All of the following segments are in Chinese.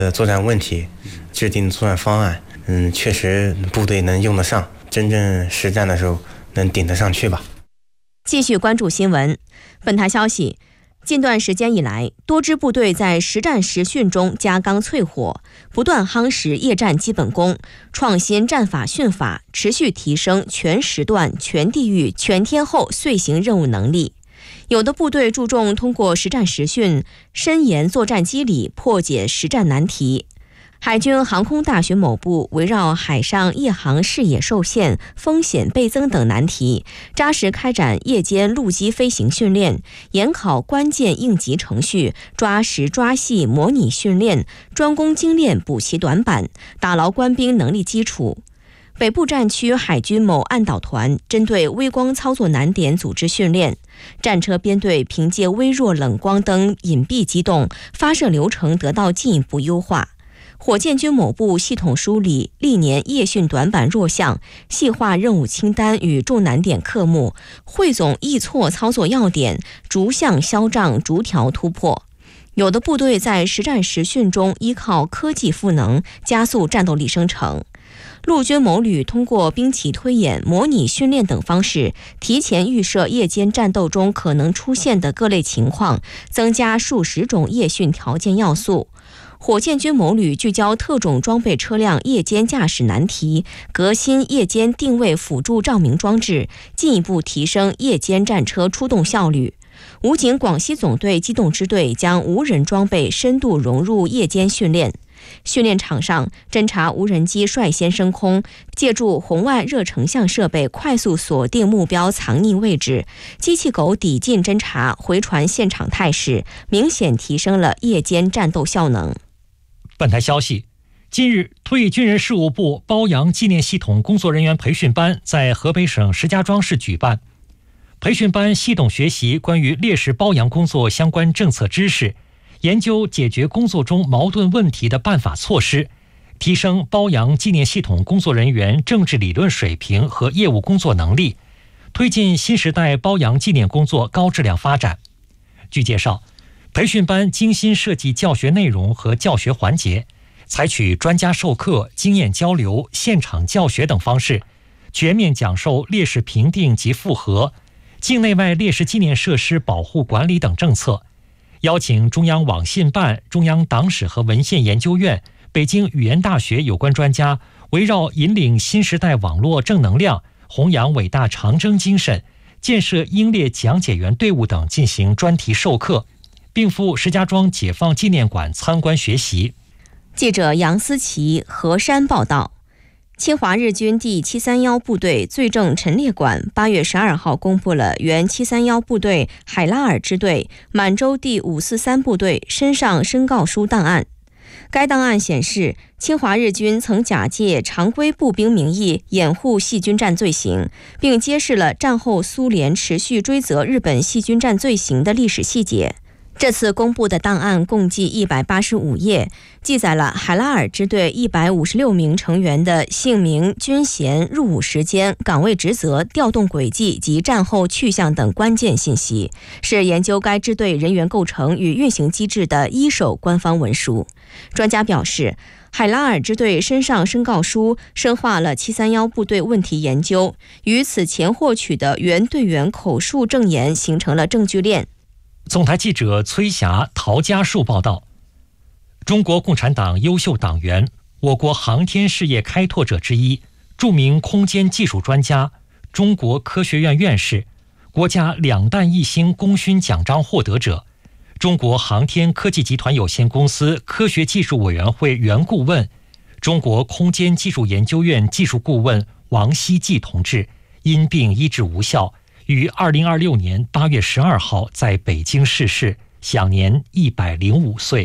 作战问题，制定作战方案，确实部队能用得上，真正实战的时候能顶得上去吧。 继续关注新闻。本台消息，近段时间以来，多支部队在实战实训中加钢淬火，不断夯实夜战基本功，创新战法训法，持续提升全时段、全地域、全天候遂行任务能力。有的部队注重通过实战实训，深研作战机理，破解实战难题。海军航空大学某部围绕海上夜航视野受限、风险倍增等难题，扎实开展夜间陆基飞行训练，研考关键应急程序，抓实抓细模拟训练，专攻精练补齐短板，打牢官兵能力基础。北部战区海军某岸导团针对微光操作难点组织训练，战车编队凭借微弱冷光灯隐蔽机动，发射流程得到进一步优化。火箭军某部系统梳理历年夜训短板弱项，细化任务清单与重难点科目，汇总易错操作要点，逐项消障，逐条突破。有的部队在实战实训中依靠科技赋能，加速战斗力生成。陆军某旅通过兵棋推演、模拟训练等方式，提前预设夜间战斗中可能出现的各类情况，增加数十种夜训条件要素。火箭军某旅聚焦特种装备车辆夜间驾驶难题，革新夜间定位辅助照明装置，进一步提升夜间战车出动效率。武警广西总队机动支队将无人装备深度融入夜间训练。训练场上，侦察无人机率先升空，借助红外热成像设备快速锁定目标藏匿位置，机器狗抵近侦察，回传现场态势，明显提升了夜间战斗效能。 本台消息，近日，退役军人事务部褒扬纪念系统工作人员培训班在河北省石家庄市举办。培训班系统学习关于烈士褒扬工作相关政策知识，研究解决工作中矛盾问题的办法措施，提升褒扬纪念系统工作人员政治理论水平和业务工作能力，推进新时代褒扬纪念工作高质量发展。据介绍，培训班精心设计教学内容和教学环节，采取专家授课、经验交流、现场教学等方式，全面讲授烈士评定及复核、境内外烈士纪念设施保护管理等政策，邀请中央网信办、中央党史和文献研究院、北京语言大学有关专家，围绕引领新时代网络正能量、弘扬伟大长征精神、建设英烈讲解员队伍等进行专题授课，并赴石家庄解放纪念馆参观学习。 记者杨思琪、何山报道。侵华日军第731部队罪证陈列馆8月12号公布了原731部队海拉尔支队满洲第543部队身上申告书档案。该档案显示，侵华日军曾假借常规步兵名义掩护细菌战罪行，并揭示了战后苏联持续追责日本细菌战罪行的历史细节。这次公布的档案共计185页，记载了海拉尔支队156名成员的姓名、军衔、入伍时间、岗位职责、调动轨迹及战后去向等关键信息，是研究该支队人员构成与运行机制的一手官方文书。专家表示，海拉尔支队身上申告书深化了731部队问题研究，与此前获取的原队员口述证言形成了证据链。 总台记者崔霞、陶家树报道，中国共产党优秀党员，我国航天事业开拓者之一，著名空间技术专家，中国科学院院士，国家2弹1星功勋奖章获得者，中国航天科技集团有限公司科学技术委员会原顾问，中国空间技术研究院技术顾问王希季同志因病医治无效，于2026年8月12号在北京逝世，享年105岁。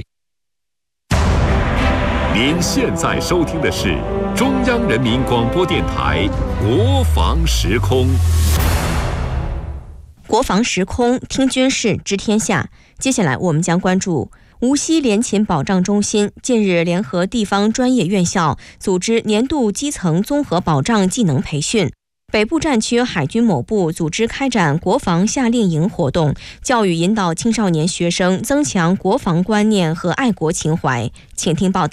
您现在收听的是中央人民广播电台国防时空。 国防时空，听军事知天下。接下来我们将关注无锡联勤保障中心近日联合地方专业院校组织年度基层综合保障技能培训。北部战区海军某部组织开展国防夏令营活动，教育引导青少年学生增强国防观念和爱国情怀。请听报道。